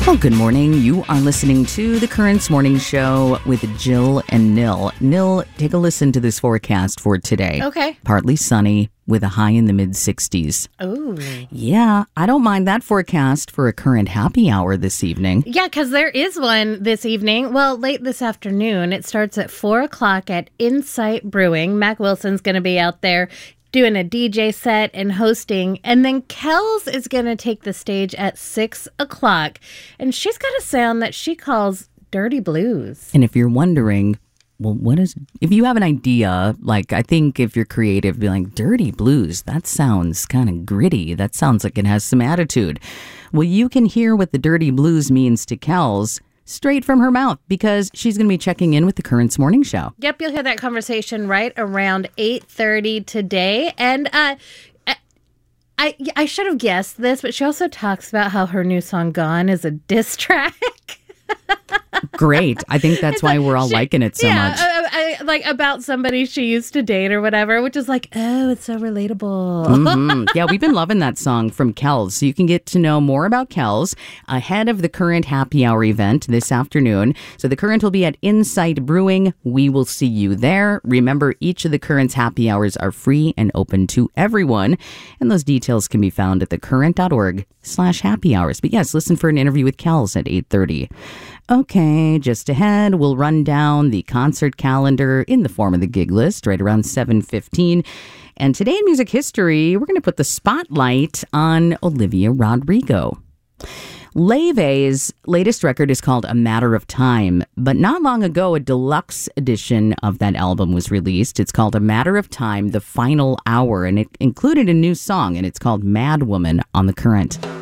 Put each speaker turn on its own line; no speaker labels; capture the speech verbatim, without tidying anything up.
Well, good morning. You are listening to the Currents Morning Show with Jill and Nil. Nil, take a listen to this forecast for today.
Okay.
Partly sunny with a high in the mid sixties.
Oh.
Yeah, I don't mind that forecast for a current happy hour this evening.
Yeah, because there is one this evening. Well, late this afternoon. It starts at four o'clock at Insight Brewing. Mac Wilson's going to be out there doing a D J set and hosting. And then Kells is going to take the stage at six o'clock. And she's got a sound that she calls Dirty Blues.
And if you're wondering, well, what is, if you have an idea, like I think if you're creative, be like, Dirty Blues, that sounds kind of gritty. That sounds like it has some attitude. Well, you can hear what the Dirty Blues means to Kells straight from her mouth, because she's going to be checking in with the Currents Morning Show.
Yep, you'll hear that conversation right around eight thirty today. And uh, I, I should have guessed this, but she also talks about how her new song Gone is a diss track.
Great. I think that's it's why like, we're all she, liking it so
yeah,
much.
I, I, like about somebody she used to date or whatever, which is like, oh, it's so relatable.
Mm-hmm. Yeah, we've been loving that song from Kells. So you can get to know more about Kells ahead of the Current Happy Hour event this afternoon. So the Current will be at Insight Brewing. We will see you there. Remember, each of the Current's happy hours are free and open to everyone. And those details can be found at thecurrent.org slash happy hours. But yes, listen for an interview with Kells at eight thirty. Okay, just ahead, we'll run down the concert calendar in the form of the gig list right around seven fifteen. And today in music history, we're going to put the spotlight on Olivia Rodrigo. Laufey's latest record is called A Matter of Time, but not long ago, a deluxe edition of that album was released. It's called A Matter of Time, The Final Hour, and it included a new song, and it's called Mad Woman on The Current.